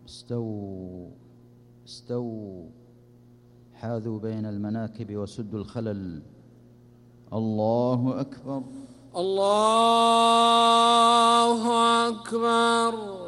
استووا استووا، حاذوا بين المناكب وسدوا الخلل. الله أكبر. الله أكبر.